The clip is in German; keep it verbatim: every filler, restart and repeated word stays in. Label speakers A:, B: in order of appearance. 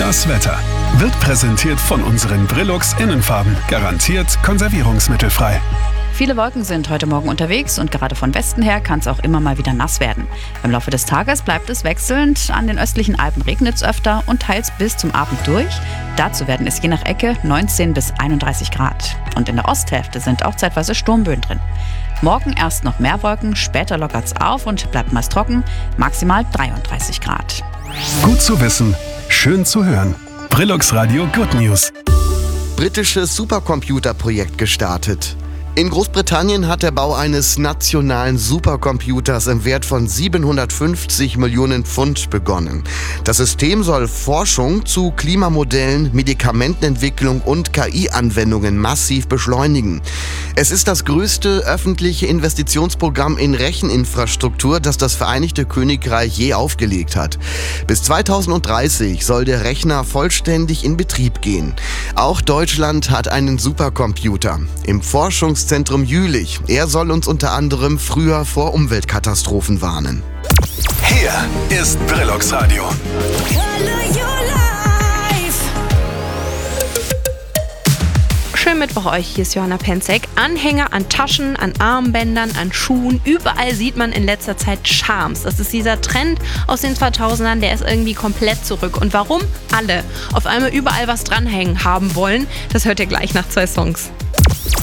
A: Das Wetter wird präsentiert von unseren Brillux Innenfarben. Garantiert konservierungsmittelfrei.
B: Viele Wolken sind heute Morgen unterwegs und gerade von Westen her kann es auch immer mal wieder nass werden. Im Laufe des Tages bleibt es wechselnd. An den östlichen Alpen regnet es öfter und teils bis zum Abend durch. Dazu werden es je nach Ecke neunzehn bis einunddreißig Grad. Und in der Osthälfte sind auch zeitweise Sturmböen drin. Morgen erst noch mehr Wolken, später lockert es auf und bleibt meist trocken, maximal dreiunddreißig Grad.
A: Gut zu wissen, schön zu hören. Brillux Radio Good News.
C: Britisches Supercomputerprojekt gestartet. In Großbritannien hat der Bau eines nationalen Supercomputers im Wert von siebenhundertfünfzig Millionen Pfund begonnen. Das System soll Forschung zu Klimamodellen, Medikamentenentwicklung und K I-Anwendungen massiv beschleunigen. Es ist das größte öffentliche Investitionsprogramm in Recheninfrastruktur, das das Vereinigte Königreich je aufgelegt hat. Bis zweitausenddreißig soll der Rechner vollständig in Betrieb gehen. Auch Deutschland hat einen Supercomputer. Im Forschungszentrum Jülich. Er soll uns unter anderem früher vor Umweltkatastrophen warnen.
A: Hier ist Brillux Radio.
D: Schönen Mittwoch euch, hier ist Johanna Penzek. Anhänger an Taschen, an Armbändern, an Schuhen, überall sieht man in letzter Zeit Charms. Das ist dieser Trend aus den zweitausendern, der ist irgendwie komplett zurück. Und warum alle auf einmal überall was dranhängen haben wollen, das hört ihr gleich nach zwei Songs.